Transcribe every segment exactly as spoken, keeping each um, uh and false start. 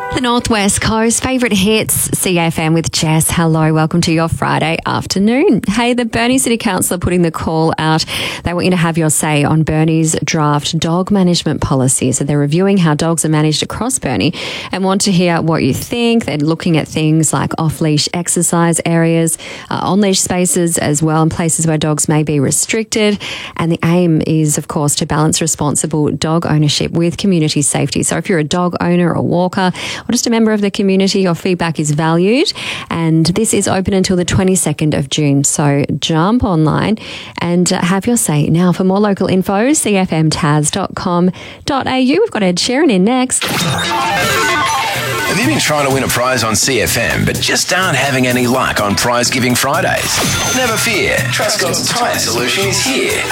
The Northwest Coast favourite hits, C F M with Jess. Hello, welcome to your Friday afternoon. Hey, the Burnie City Council are putting the call out. They want you to have your say on Burnie's draft dog management policy. So they're reviewing how dogs are managed across Burnie and want to hear what you think. They're looking at things like off-leash exercise areas, uh, on-leash spaces as well, and places where dogs may be restricted. And the aim is, of course, to balance responsible dog ownership with community safety. So if you're a dog owner or walker, or just a member of the community, your feedback is valued. And this is open until the twenty-second of June. So jump online and uh, have your say. Now, for more local info, c f m tas dot com dot a u. We've got Ed Sheeran in next. Have you been trying to win a prize on C F M but just aren't having any luck on Prize Giving Fridays? Never fear. Trustcott's Tyre Solution is here.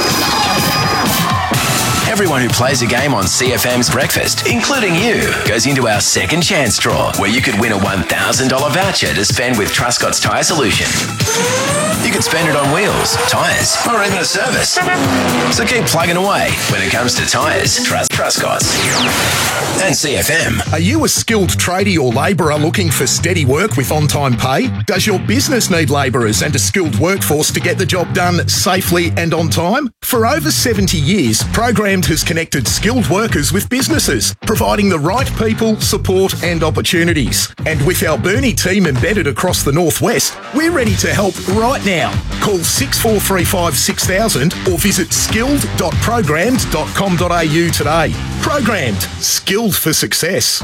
Everyone who plays a game on C F M's Breakfast, including you, goes into our second chance draw where you could win a one thousand dollars voucher to spend with Trustcott's Tyre Solution. You could spend it on wheels, tyres, or even a service. So keep plugging away. When it comes to tyres, trust Trustcott's. And C F M. Are you a skilled tradie or labourer looking for steady work with on-time pay? Does your business need labourers and a skilled workforce to get the job done safely and on time? For over seventy years, Programmed has connected skilled workers with businesses, providing the right people, support and opportunities. And with our Burnie team embedded across the Northwest, we're ready to help right now. Call six four three five six thousand or visit skilled dot programmed dot com dot a u today. Programmed. Skilled for success.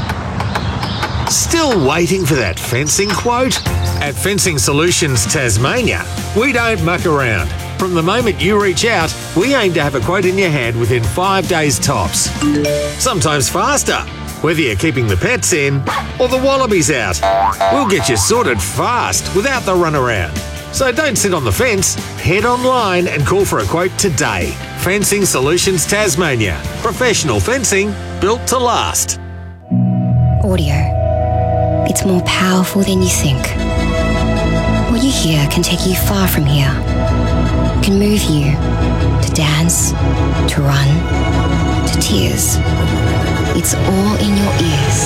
Still waiting for that fencing quote? At Fencing Solutions Tasmania, we don't muck around. From the moment you reach out, we aim to have a quote in your hand within five days tops. Sometimes faster, whether you're keeping the pets in or the wallabies out. We'll get you sorted fast without the runaround. So don't sit on the fence, head online and call for a quote today. Fencing Solutions Tasmania. Professional fencing built to last. Audio. It's more powerful than you think. What you hear can take you far from here. It can move you to dance, to run, to tears. It's all in your ears.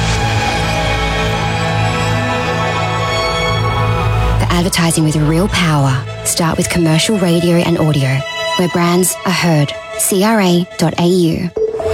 For advertising with real power, start with commercial radio and audio, where brands are heard. c r a dot a u.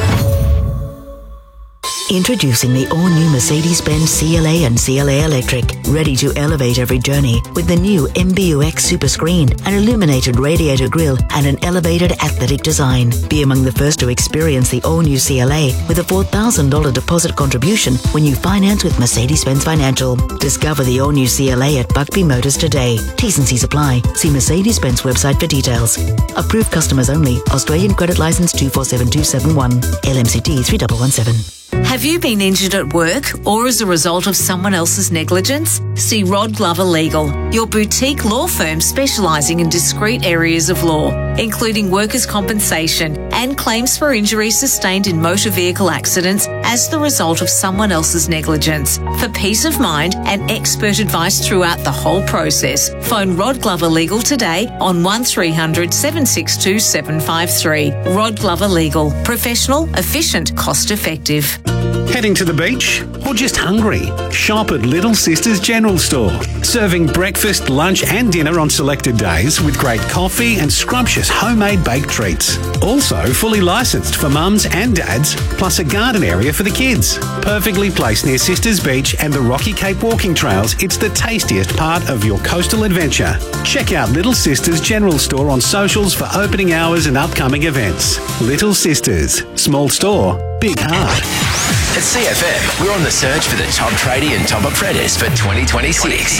Introducing the all-new Mercedes-Benz C L A and C L A Electric, ready to elevate every journey with the new M B U X Super Screen, an illuminated radiator grille and an elevated athletic design. Be among the first to experience the all-new C L A with a four thousand dollars deposit contribution when you finance with Mercedes-Benz Financial. Discover the all-new C L A at Buckby Motors today. T's and C's apply. See Mercedes-Benz website for details. Approved customers only. Australian credit licence two four seven two seven one. L M C T three one one seven. Have you been injured at work or as a result of someone else's negligence? See Rod Glover Legal, your boutique law firm specialising in discrete areas of law, including workers' compensation and claims for injuries sustained in motor vehicle accidents as the result of someone else's negligence. For peace of mind and expert advice throughout the whole process, phone Rod Glover Legal today on one three hundred seven six two seven five three. Rod Glover Legal. Professional, efficient, cost effective. Heading to the beach or just hungry? Shop at Little Sisters General Store. Serving breakfast, lunch and dinner on selected days with great coffee and scrumptious homemade baked treats. Also fully licensed for mums and dads, plus a garden area for the kids. Perfectly placed near Sisters Beach and the Rocky Cape walking trails, it's the tastiest part of your coastal adventure. Check out Little Sisters General Store on socials for opening hours and upcoming events. Little Sisters. Small store, big heart. At C F M, we're on the search for the top tradie and top apprentice for twenty twenty-six.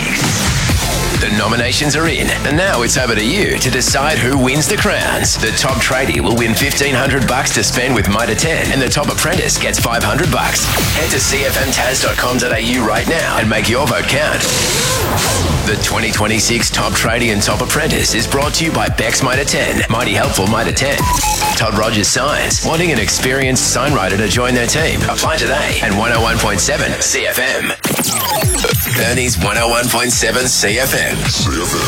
The nominations are in, and now it's over to you to decide who wins the crowns. The top tradie will win fifteen hundred bucks to spend with Mitre ten, and the top apprentice gets five hundred bucks. Head to c f m tas dot com dot a u right now and make your vote count. The twenty twenty-six Top Tradie and Top Apprentice is brought to you by Bex Mitre ten, Mighty Helpful Mitre ten. Todd Rogers Signs, wanting an experienced signwriter to join their team. Apply today and one oh one point seven C F M. Burnie's one oh one point seven C F M.